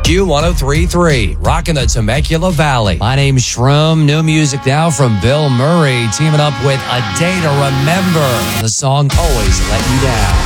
Q103.3, rocking the Temecula Valley. My name's Shroom. New music now from Bill Murray, teaming up with A Day to Remember. The song Always Let You Down.